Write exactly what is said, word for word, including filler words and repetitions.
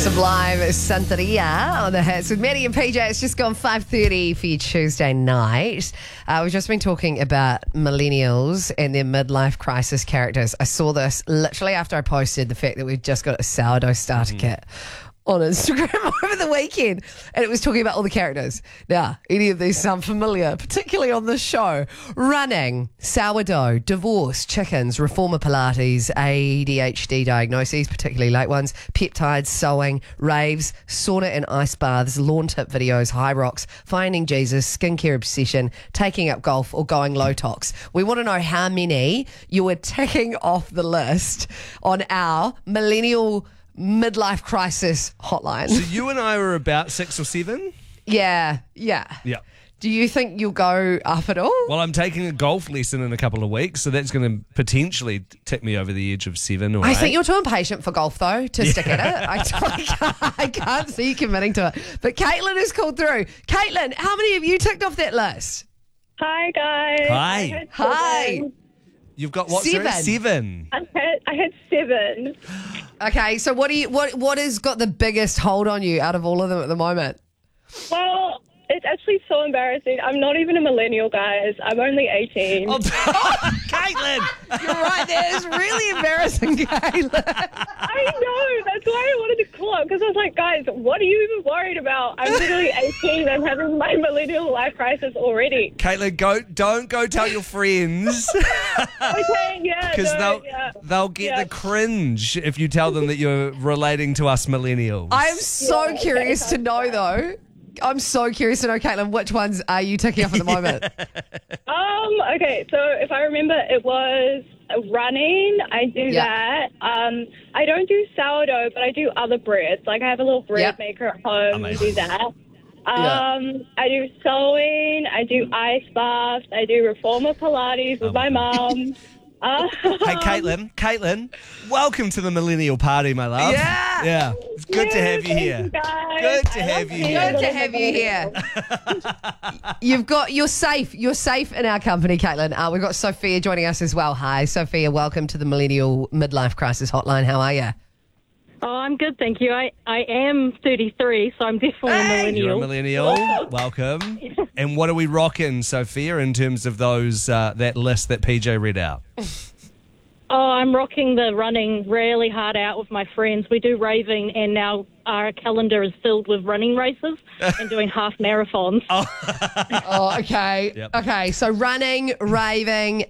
Sublime Santeria on the hits with Maddie and P J. It's just gone five thirty for your Tuesday night. Uh, we've just been talking about millennials and their midlife crisis characters. I saw this literally after I posted the fact that we've just got a sourdough starter mm. kit on Instagram over the weekend, and it was talking about all the characters. Now, any of these sound familiar, particularly on this show? Running, sourdough, divorce, chickens, reformer Pilates, A D H D diagnoses, particularly late ones, peptides, sewing, raves, sauna and ice baths, lawn tip videos, high rocks, finding Jesus, skincare obsession, taking up golf, or going low tox. We want to know how many you were ticking off the list on our millennial midlife crisis hotline. So you and I were about six or seven? Yeah, yeah. Yeah. Do you think you'll go up at all? Well, I'm taking a golf lesson in a couple of weeks, so that's going to potentially tip me over the edge of seven or I eight. think you're too impatient for golf, though, to yeah. stick at it. I, I, can't, I can't see you committing to it. But Caitlin has called through. Caitlin, how many of you ticked off that list? Hi, guys. Hi. Hi. You've got what? Seven. Sorry? Seven. I had, I had seven. Okay, so what do you what what has got the biggest hold on you out of all of them at the moment? Well, it's actually so embarrassing. I'm not even a millennial, guys. I'm only eighteen. Oh, Caitlin! You're right, that is really embarrassing, Caitlin. I know. That's why I wanted to call up, because I was like, guys, what are you even worried about? I'm literally eighteen. I'm having my millennial life crisis already. Caitlin, go! Don't go tell your friends. Okay, yeah. Because no, they'll, yeah. they'll get yeah. the cringe if you tell them that you're relating to us millennials. I'm so Yeah, curious okay, to know, though. I'm so curious to know, Caitlin, which ones are you ticking off at the moment? Um. Okay. So if I remember, it was running. I do Yeah. that. Um. I don't do sourdough, but I do other breads. Like I have a little bread Yeah. maker at home. Amazing. I do that. Um. Yeah. I do sewing. I do ice baths. I do reformer Pilates with my mum. Um, Hey, Caitlin, Caitlin, welcome to the millennial party, my love. Yeah. Yeah. It's good to have you thank here. You guys. Good to I have love you being here. a Good to little have you millennial. here. You've got you're safe. You're safe in our company, Caitlin. Uh, we've got Sophia joining us as well. Hi, Sophia. Welcome to the Millennial Midlife Crisis Hotline. How are you? Oh, I'm good, thank you. I, I am thirty-three, so I'm definitely Hey! a millennial. You're a millennial. Welcome. And what are we rocking, Sophia, in terms of those uh, that list that P J read out? Oh, I'm rocking the running really hard out with my friends. We do raving, and now our calendar is filled with running races and doing half marathons. Oh, okay. Yep. Okay, so running, raving,